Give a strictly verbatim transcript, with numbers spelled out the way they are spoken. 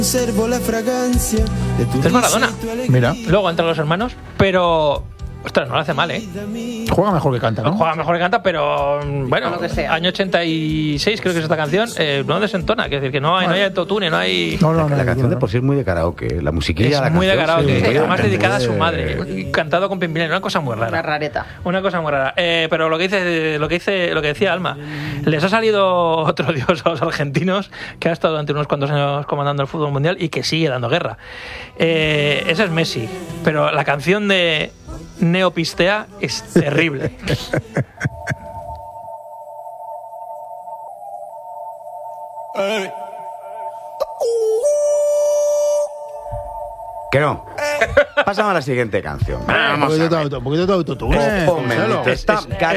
Conservo la fragancia de tu Es Maradona. Mira, Luego entre los hermanos, pero... Ostras, no lo hace mal, ¿eh? juega mejor que canta, ¿no? Juega mejor que canta, pero bueno, Lo que sea. año ochenta y seis creo que es esta canción, eh, no desentona, es decir, que no hay, no hay autotune, no hay... No, no, no. La no, canción no. de por sí es muy de karaoke. La musiquilla Es la muy de canción, karaoke, sí, además muy dedicada a su de- madre, y cantado con Pimpinela, una cosa muy Una rara. rareta. Una cosa muy rara. Eh, pero lo que dice, lo que dice, lo que decía Alma, les ha salido otro dios a los argentinos que ha estado durante unos cuantos años comandando el fútbol mundial y que sigue dando guerra. Eh, ese es Messi, pero la canción de Neopistea es terrible. Que no. Pasamos a la siguiente canción. Un Vamos poquito a de ver. auto- un poquito de autotune. Oh, oh, Marcelo. bendito. Esta Es- es- cada